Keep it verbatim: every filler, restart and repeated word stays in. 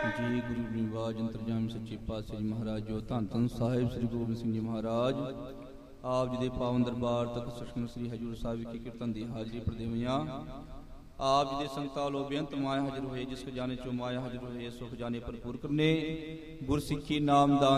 ਜੀ ਗੁਰੂ ਨਿਵਾਜ ਅੰਤਰਜਾਮੀ ਸੱਚੇ ਪਾਤਸ਼ਾਹ ਜੀ ਮਹਾਰਾਜ ਜੋ ਧੰਨ ਧੰਨ ਸਾਹਿਬ ਸ੍ਰੀ ਗੋਬਿੰਦ ਸਿੰਘ ਜੀ ਮਹਾਰਾਜ ਆਪ ਜੀ ਦੇ ਪਾਵਨ ਦਰਬਾਰ ਤੱਕ ਸਚਖੰਡ ਸ੍ਰੀ ਹਜ਼ੂਰ ਸਾਹਿਬ ਵਿਖੇ ਕੀਰਤਨ ਦੀ ਹਾਜ਼ਰੀ ਪ੍ਰਦੇਵੀਆਂ। ਆਪ ਜੀ ਦੇ ਸੰਗਤਾਂ ਲੋ ਬੇਅੰਤ ਮਾਇਆ ਹਾਜ਼ਰ ਹੋਏ, ਜਿਸ ਖਜ਼ਾਨੇ ਚੋਂ ਮਾਇਆ ਹਾਜ਼ਰ ਹੋਏ ਸੁਖ ਜਾਣੇ ਭਰਪੂਰ ਕਰਨੇ। ਗੁਰ ਸਿੱਖੀ ਨਾਮ ਦਾਨ